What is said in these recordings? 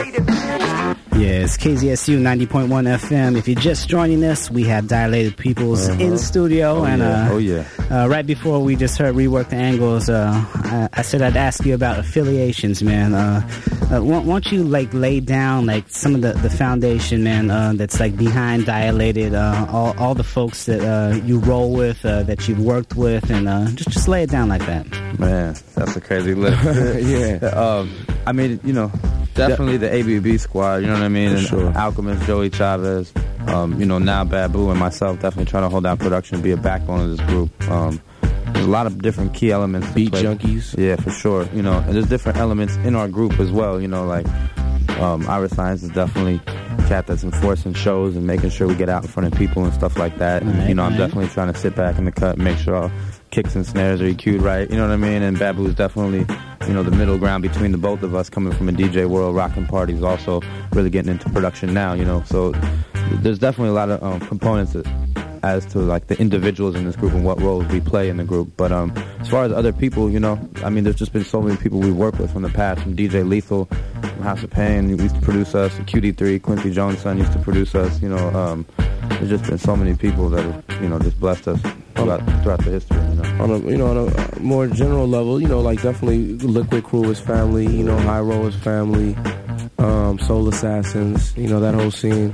Yeah, it's KZSU 90.1 FM. If you're just joining us, we have Dilated Peoples in studio. Right before we just heard Rework the Angles, I said I'd ask you about affiliations, man. Won't you like lay down like some of the foundation, man, that's like behind Dilated, all the folks that you roll with, that you've worked with, and just lay it down like that. Man, that's a crazy list. Yeah. I mean, you know, definitely the ABB squad, you know what I mean? And sure. Alchemist, Joey Chavez, you know, now Babu and myself definitely trying to hold down production, be a backbone of this group. There's a lot of different key elements. Beat junkies. Yeah, for sure. You know, and there's different elements in our group as well, you know, like Iris Science is definitely a cat that's enforcing shows and making sure we get out in front of people and stuff like that. And, you know, I'm definitely trying to sit back in the cut and make sure all kicks and snares are EQ'd right, you know what I mean? And Babu is definitely, you know, the middle ground between the both of us, coming from a DJ world, rocking parties, also really getting into production now, you know. So there's definitely a lot of components as to like the individuals in this group and what roles we play in the group. But as far as other people, you know, I mean, there's just been so many people we've worked with from the past, from DJ Lethal, from House of Pain, who used to produce us, QD3, Quincy Jones' son used to produce us, you know. There's just been so many people that have, you know, just blessed us throughout the history, you know. On a more general level, you know, like definitely Liquid Crew is family, you know, High Roll is family, Soul Assassins, you know, that whole scene.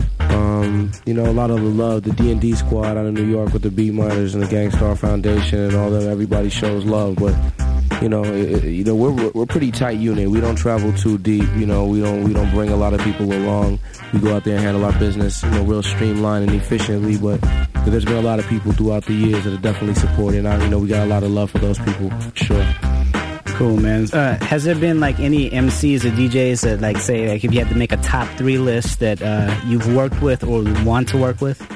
You know, a lot of the love, the D&D squad out of New York with the Beat Miners and the Gangstar Foundation and all that, everybody shows love, but you know, we're a pretty tight unit. We don't travel too deep. You know, we don't bring a lot of people along. We go out there and handle our business, you know, real streamlined and efficiently. But there's been a lot of people throughout the years that are definitely supporting. You know, we got a lot of love for those people, sure. Cool, man. Has there been like any MCs or DJs that like say like if you had to make a top 3 list that you've worked with or want to work with?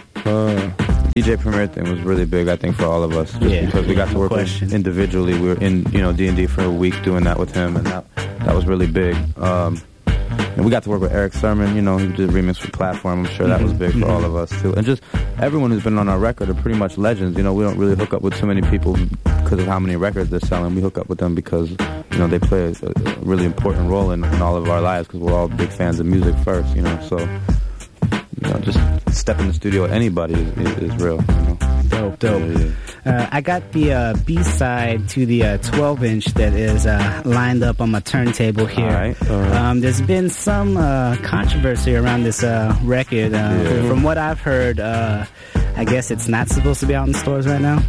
DJ Premier thing was really big, I think, for all of us. Just because we got to work with him individually. We were in, you know, D&D for a week doing that with him, and that was really big. And we got to work with Eric Sermon, you know, he did a remix for Platform. I'm sure that was big for all of us, too. And just everyone who's been on our record are pretty much legends. You know, we don't really hook up with too many people because of how many records they're selling. We hook up with them because, you know, they play a really important role in all of our lives because we're all big fans of music first, you know, so... You know, just step in the studio with anybody is real. You know? Dope. I got the B-side to the 12-inch that is lined up on my turntable here. All right. There's been some controversy around this record. From what I've heard, I guess it's not supposed to be out in stores right now.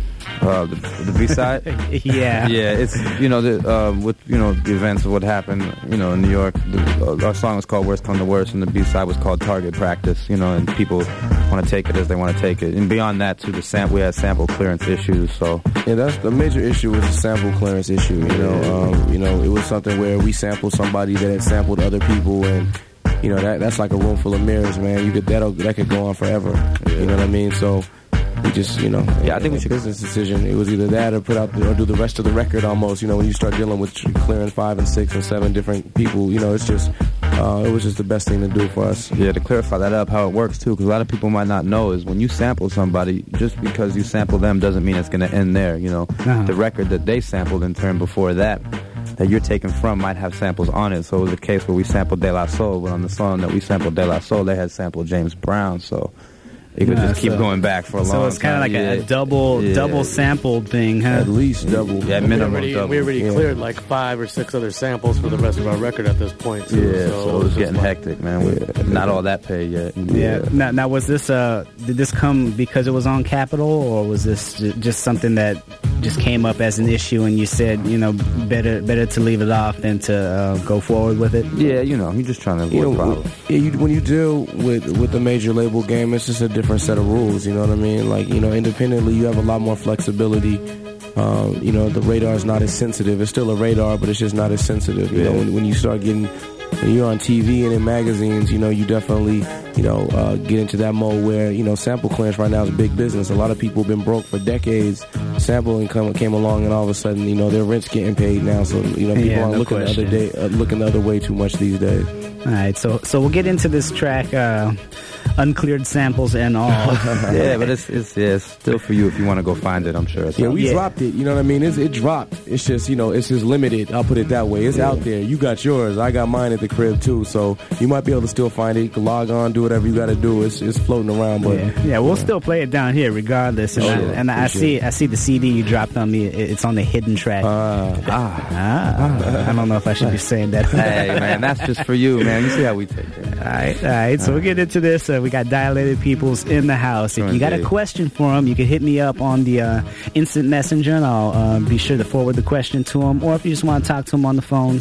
The B-side? Yeah. Yeah, it's, you know, with, you know, the events of what happened, you know, in New York, our song was called Worst Come to Worst, and the B-side was called Target Practice, you know, and people want to take it as they want to take it. And beyond that, too, we had sample clearance issues, so... Yeah, that's the major issue with the sample clearance issue, you know. You know, it was something where we sampled somebody that had sampled other people, and, you know, that's like a room full of mirrors, man. That could go on forever, you know what I mean? So... We just, you know, I think we should business decision. It was either that or put out or do the rest of the record almost. You know, when you start dealing with clearing 5 and 6 and 7 different people, you know, it's just it was just the best thing to do for us. Yeah, to clarify that up, how it works too, because a lot of people might not know is when you sample somebody, just because you sample them doesn't mean it's going to end there. You know, the record that they sampled in turn before that you're taking from might have samples on it. So it was a case where we sampled De La Soul, but on the song that we sampled De La Soul, they had sampled James Brown. So. You could just keep going back for a long time. So it's kind of like a double sampled thing, huh? At least double. Yeah, minimum double. We already cleared like 5 or 6 other samples for the rest of our record at this point. Too, yeah, so it was getting hectic, man. Not all that pay yet. Yeah. Now was this, did this come because it was on Capitol, or was this just something that just came up as an issue and you said, you know, better to leave it off than to go forward with it? Yeah, you know, you're just trying to avoid problems. Yeah, when you deal with the major label game, it's just a different set of rules, you know what I mean? Like, you know, independently you have a lot more flexibility. You know, the radar is not as sensitive. It's still a radar, but it's just not as sensitive. You know, when you start getting, when you're on TV and in magazines, you know, you definitely, you know, get into that mode where, you know, sample clearance right now is big business. A lot of people have been broke for decades. Sampling came along, and all of a sudden, you know, their rent's getting paid now. So, you know, people aren't looking the other way too much these days. All right, so we'll get into this track. uncleared samples and all. Yeah, but it's still for you if you want to go find it. I'm sure. We dropped it. You know what I mean? It dropped. It's just it's just limited. I'll put it that way. It's out there. You got yours. I got mine at the crib too. So you might be able to still find it. You can log on, do whatever you got to do. It's floating around. But we'll still play it down here regardless. And I see the CD you dropped on me. It's on the hidden track. I don't know if I should be saying that. Hey man, that's just for you, man. You see how we take it. All right. So we'll get into this. We got Dilated Peoples in the house. If you got a question for them, you can hit me up on the instant messenger, and I'll be sure to forward the question to them. Or if you just want to talk to them on the phone,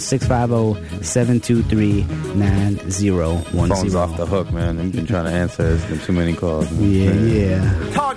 650-723-9010. Phone's off the hook, man. I've been trying to answer. There's been too many calls. Yeah.